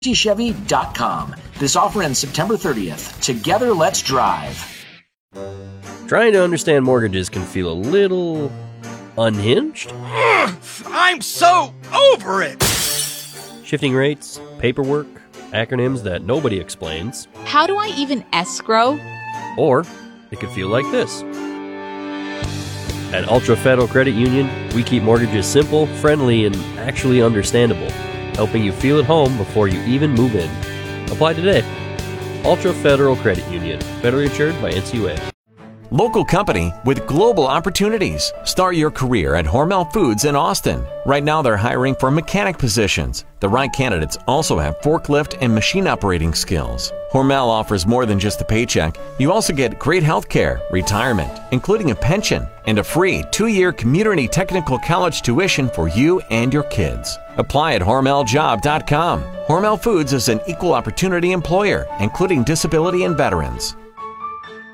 Chevy.com. This offer ends September 30th. Together, let's drive. Trying to understand mortgages can feel a little unhinged. I'm so over it! Shifting rates, paperwork, acronyms that nobody explains. How do I even escrow? Or it could feel like this. At Ultra Federal Credit Union, we keep mortgages simple, friendly, and actually understandable, helping you feel at home before you even move in. Apply today. Ultra Federal Credit Union, federally insured by NCUA. Local company with global opportunities. Start your career at Hormel Foods in Austin. Right now they're hiring for mechanic positions. The right candidates also have forklift and machine operating skills. Hormel offers more than just a paycheck. You also get great health care, retirement, including a pension, and a free 2-year community technical college tuition for you and your kids. Apply at hormeljob.com. Hormel Foods is an equal opportunity employer, including disability and veterans.